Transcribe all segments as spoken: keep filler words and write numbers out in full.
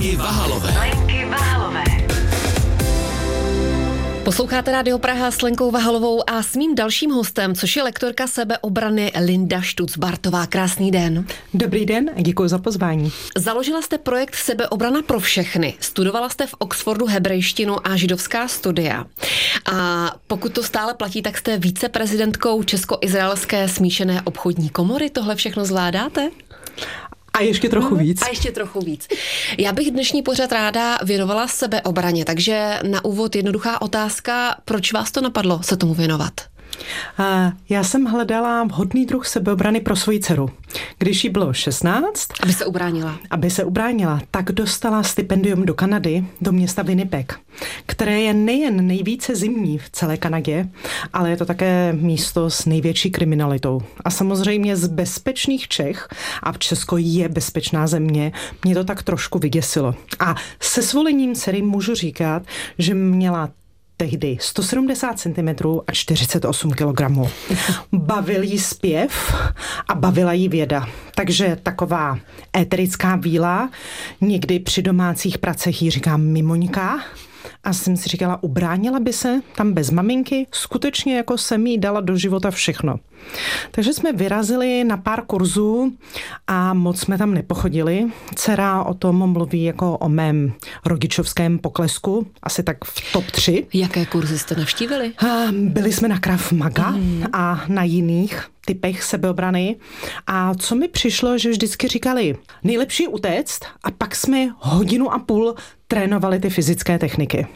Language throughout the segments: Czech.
Lenky Vahalové. Lenky Vahalové. Posloucháte Rádio Praha s Lenkou Vahalovou a s mým dalším hostem, což je lektorka sebeobrany Linda Štuc-Bartová. Krásný den. Dobrý den a děkuji za pozvání. Založila jste projekt Sebeobrana pro všechny. Studovala jste v Oxfordu hebrejštinu a židovská studia. A pokud to stále platí, tak jste viceprezidentkou Česko-izraelské smíšené obchodní komory. Tohle všechno zvládáte? A ještě trochu víc. A ještě trochu víc. Já bych dnešní pořad ráda věnovala sebeobraně, takže na úvod jednoduchá otázka, proč vás to napadlo se tomu věnovat? Já jsem hledala vhodný druh sebeobrany pro svoji dceru. Když jí bylo šestnáct, Aby se ubránila. Aby se ubránila, tak dostala stipendium do Kanady, do města Winnipeg, které je nejen nejvíce zimní v celé Kanadě, ale je to také místo s největší kriminalitou. A samozřejmě z bezpečných Čech, a v Česko je bezpečná země, mě to tak trošku vyděsilo. A se svolením dcery můžu říkat, že měla tehdy sto sedmdesát centimetrů a čtyřicet osm kilogramů. Bavil jí zpěv a bavila jí věda. Takže taková éterická víla, někdy při domácích pracech jí říkám mimoňka. A jsem si říkala, ubránila by se tam bez maminky, skutečně jako jsem jí dala do života všechno. Takže jsme vyrazili na pár kurzů a moc jsme tam nepochodili. Dcera o tom mluví jako o mém rodičovském poklesku, asi tak v top tři. Jaké kurzy jste navštívili? Byli jsme na Krav Maga mm. a na jiných typech sebeobrany. A co mi přišlo, že vždycky říkali, nejlepší utéct, a pak jsme hodinu a půl trénovali ty fyzické techniky,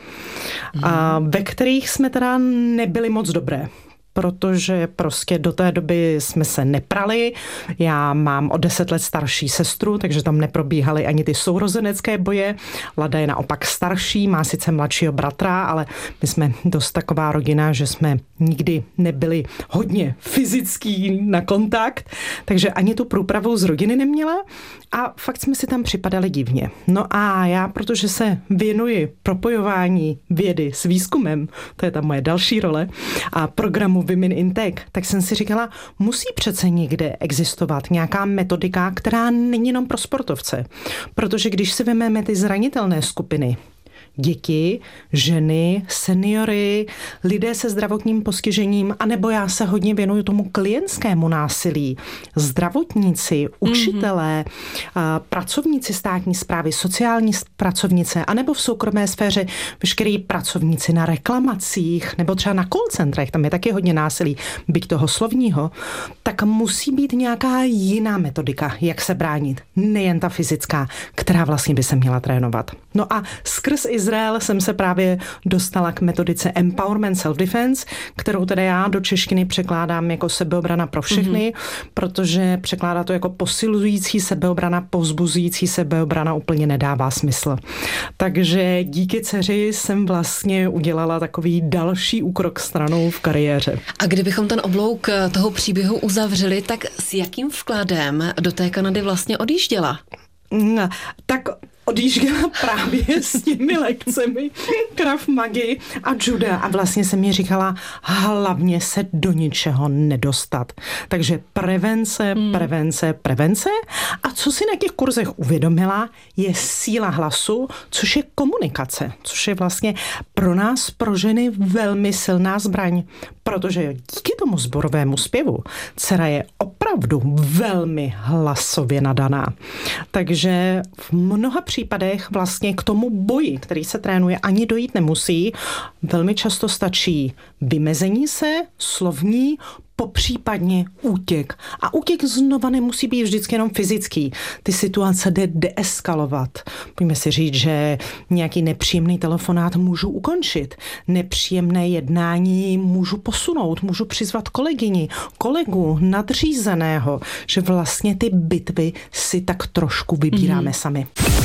mm. a ve kterých jsme teda nebyli moc dobré, protože prostě do té doby jsme se neprali. Já mám o deset let starší sestru, takže tam neprobíhaly ani ty sourozenecké boje. Lada je naopak starší, má sice mladšího bratra, ale my jsme dost taková rodina, že jsme nikdy nebyli hodně fyzický na kontakt, takže ani tu průpravu z rodiny neměla a fakt jsme si tam připadali divně. No a já, protože se věnuji propojování vědy s výzkumem, to je ta moje další role, a programu Women in Tech, tak jsem si říkala, musí přece někde existovat nějaká metodika, která není jenom pro sportovce. Protože když si vezmeme ty zranitelné skupiny, děti, ženy, seniory, lidé se zdravotním postižením, anebo já se hodně věnuju tomu klientskému násilí, zdravotníci, učitelé, mm-hmm. pracovníci státní správy, sociální pracovnice, anebo v soukromé sféře veškerý pracovníci na reklamacích, nebo třeba na call centrech, tam je taky hodně násilí, byť toho slovního, tak musí být nějaká jiná metodika, jak se bránit, nejen ta fyzická, která vlastně by se měla trénovat. No a skrz Izrael jsem se právě dostala k metodice Empowerment Self-Defense, kterou teda já do češtiny překládám jako sebeobrana pro všechny, mm-hmm. protože překládá to jako posilující sebeobrana, povzbuzující sebeobrana úplně nedává smysl. Takže díky dceři jsem vlastně udělala takový další úkrok stranou v kariéře. A kdybychom ten oblouk toho příběhu uzavřeli, tak s jakým vkladem do té Kanady vlastně odjížděla? No, tak odjížděla právě s těmi lekcemi Krav Magy a juda a vlastně jsem mi říkala, hlavně se do ničeho nedostat. Takže prevence, hmm. prevence, prevence. A co si na těch kurzech uvědomila, je síla hlasu, což je komunikace, což je vlastně pro nás, pro ženy, velmi silná zbraň, protože díky tomu sborovému zpěvu dcera je opravdu velmi hlasově nadaná. Takže v mnoha případech vlastně k tomu boji, který se trénuje, ani dojít nemusí. Velmi často stačí vymezení se, slovní, popřípadně útěk. A útěk znova nemusí být vždycky jenom fyzický. Ty situace jde deeskalovat. Pojďme si říct, že nějaký nepříjemný telefonát můžu ukončit. Nepříjemné jednání můžu posunout, můžu přizvat kolegyni, kolegu, nadřízeného, že vlastně ty bitvy si tak trošku vybíráme mm. sami.